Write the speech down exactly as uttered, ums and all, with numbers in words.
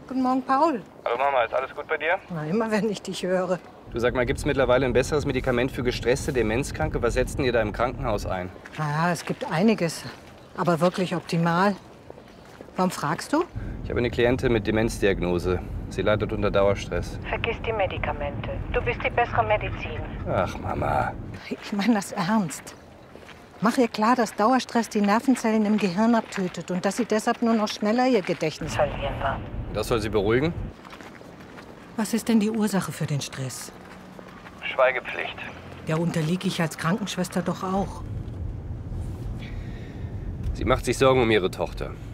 Guten Morgen, Paul. Hallo Mama, ist alles gut bei dir? Na, immer wenn ich dich höre. Du, sag mal, gibt es mittlerweile ein besseres Medikament für gestresste Demenzkranke? Was setzt denn ihr da im Krankenhaus ein? Ja, es gibt einiges. Aber wirklich optimal. Warum fragst du? Ich habe eine Klientin mit Demenzdiagnose. Sie leidet unter Dauerstress. Vergiss die Medikamente. Du bist die bessere Medizin. Ach, Mama. Ich meine das ernst. Mach ihr klar, dass Dauerstress die Nervenzellen im Gehirn abtötet und dass sie deshalb nur noch schneller ihr Gedächtnis verlieren wird. Das soll sie beruhigen? Was ist denn die Ursache für den Stress? Schweigepflicht. Der unterliege ich als Krankenschwester doch auch. Sie macht sich Sorgen um ihre Tochter.